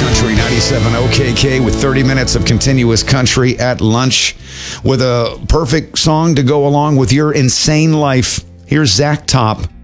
Country 97 OKK with 30 minutes of continuous country at lunch with a perfect song to go along with your insane life. Here's Zach Top